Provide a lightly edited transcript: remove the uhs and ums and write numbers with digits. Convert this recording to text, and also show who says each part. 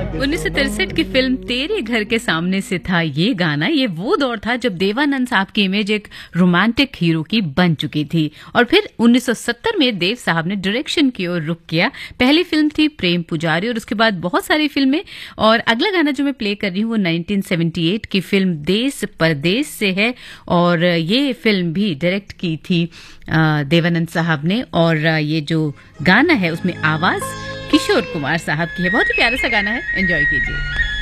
Speaker 1: 1963 की फिल्म तेरे घर के सामने से था ये गाना। ये वो दौर था जब देवानंद साहब की इमेज एक रोमांटिक हीरो की बन चुकी थी और फिर 1970 में देव साहब ने डायरेक्शन की ओर रुख किया। पहली फिल्म थी प्रेम पुजारी और उसके बाद बहुत सारी फिल्में। और अगला गाना जो मैं प्ले कर रही हूँ वो 1978 की फिल्म देश परदेश से है और ये फिल्म भी डायरेक्ट की थी देवानंद साहब ने। और ये जो गाना है उसमें आवाज किशोर कुमार साहब की है। बहुत ही प्यारा सा गाना है, एंजॉय कीजिए।